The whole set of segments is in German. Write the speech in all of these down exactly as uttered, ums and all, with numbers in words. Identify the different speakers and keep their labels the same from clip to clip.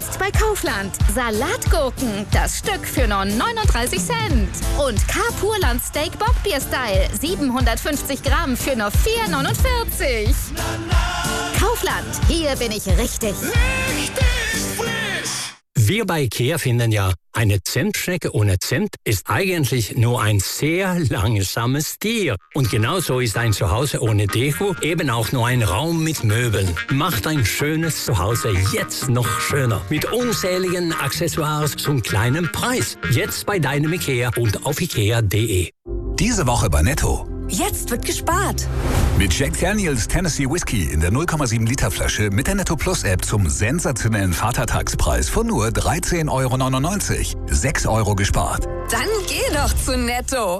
Speaker 1: Jetzt bei Kaufland. Salatgurken, das Stück für nur neununddreißig Cent. Und K-Purland Steak Bockbier-Style, siebenhundertfünfzig Gramm für nur vier neunundvierzig. Kaufland, hier bin ich richtig.
Speaker 2: Richtig frisch!
Speaker 3: Wir bei IKEA finden ja, eine Zimtschnecke ohne Zimt ist eigentlich nur ein sehr langsames Tier. Und genauso ist ein Zuhause ohne Deko eben auch nur ein Raum mit Möbeln. Macht ein schönes Zuhause jetzt noch schöner. Mit unzähligen Accessoires zum kleinen Preis. Jetzt bei deinem IKEA und auf ikea punkt de.
Speaker 4: Diese Woche bei Netto.
Speaker 5: Jetzt wird gespart.
Speaker 4: Mit Jack Daniels Tennessee Whiskey in der null Komma sieben Liter Flasche mit der Netto Plus App zum sensationellen Vatertagspreis von nur dreizehn Euro neunundneunzig. sechs Euro gespart.
Speaker 5: Dann geh doch zu Netto.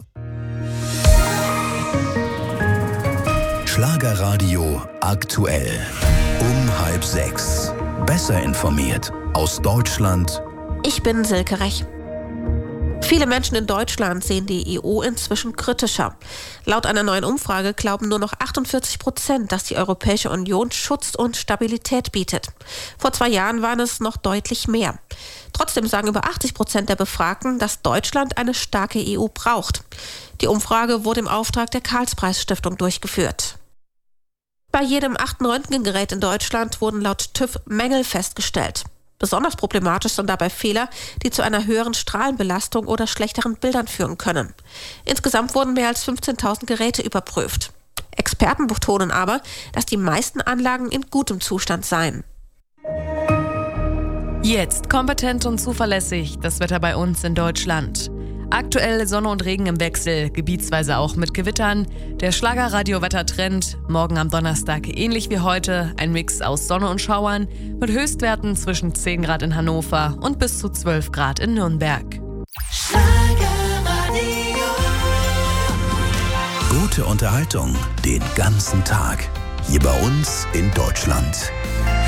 Speaker 6: Schlagerradio aktuell. Um halb sechs. Besser informiert aus Deutschland.
Speaker 7: Ich bin Silke Rech. Viele Menschen in Deutschland sehen die E U inzwischen kritischer. Laut einer neuen Umfrage glauben nur noch achtundvierzig Prozent, dass die Europäische Union Schutz und Stabilität bietet. Vor zwei Jahren waren es noch deutlich mehr. Trotzdem sagen über achtzig Prozent der Befragten, dass Deutschland eine starke E U braucht. Die Umfrage wurde im Auftrag der Karlspreis-Stiftung durchgeführt. Bei jedem achten Röntgengerät in Deutschland wurden laut TÜV Mängel festgestellt. Besonders problematisch sind dabei Fehler, die zu einer höheren Strahlenbelastung oder schlechteren Bildern führen können. Insgesamt wurden mehr als fünfzehntausend Geräte überprüft. Experten betonen aber, dass die meisten Anlagen in gutem Zustand seien.
Speaker 8: Jetzt kompetent und zuverlässig das Wetter bei uns in Deutschland. Aktuell Sonne und Regen im Wechsel, gebietsweise auch mit Gewittern. Der Schlagerradio-Wettertrend, morgen am Donnerstag ähnlich wie heute, ein Mix aus Sonne und Schauern mit Höchstwerten zwischen zehn Grad in Hannover und bis zu zwölf Grad in Nürnberg.
Speaker 6: Schlagerradio. Gute Unterhaltung den ganzen Tag. Hier bei uns in Deutschland.